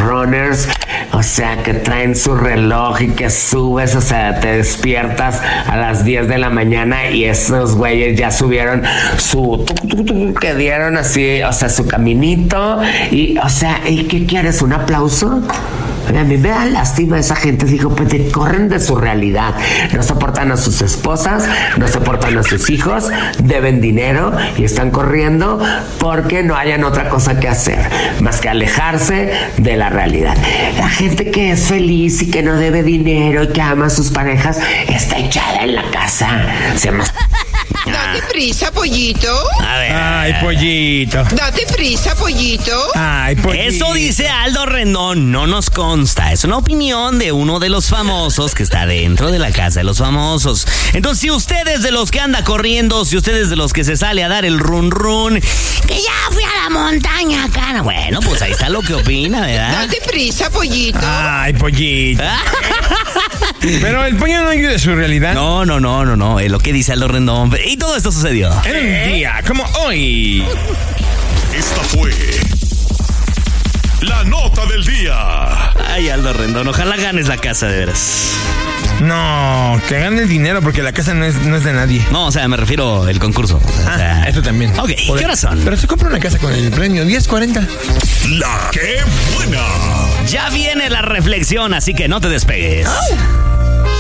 runners, o sea, que traen su reloj y que subes, o sea, te despiertas a las 10 de la mañana y esos güeyes ya subieron su que dieron así, o sea, su caminito y, o sea, ¿y qué quieres? ¿Un aplauso? A mí me da lástima esa gente, digo, pues corren de su realidad, no soportan a sus esposas, no soportan a sus hijos, deben dinero y están corriendo porque no hayan otra cosa que hacer más que alejarse de la realidad. La gente que es feliz y que no debe dinero y que ama a sus parejas está echada en la casa, se llama... Date prisa, pollito. A ver. Ay, pollito. Date prisa, pollito. Ay, pollito. Eso dice Aldo Rendón, no nos consta. Es una opinión de uno de los famosos que está dentro de la casa de los famosos. Entonces, si usted es de los que anda corriendo, si usted es de los que se sale a dar el run run, que ya fui a la montaña acá. Bueno, pues ahí está lo que opina, ¿verdad? Date prisa, pollito. Ay, pollito. Pero el pollo no ayuda a su realidad. No. Es lo que dice Aldo Rendón. Y todo esto sucedió En un día como hoy. Esta fue la nota del día. Ay, Aldo Rendón, ojalá ganes la casa, de veras. No, que gane el dinero porque la casa no es de nadie. No, o sea, me refiero al concurso. O sea, Eso también. Ok, ¿qué horas son? Pero se compra una casa con el premio 10.40. La que buena. Ya viene la reflexión, así que no te despegues.